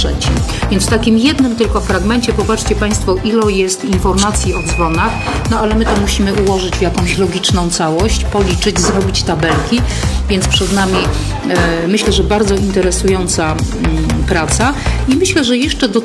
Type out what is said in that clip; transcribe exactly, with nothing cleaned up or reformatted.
trzeci. Więc w takim jednym tylko fragmencie popatrzcie Państwo, ile jest informacji o dzwonach, no ale my to musimy ułożyć w jakąś logiczną całość, policzyć, zrobić tabelki, więc przed nami e, myślę, że bardzo interesująca m, praca i myślę, że jeszcze do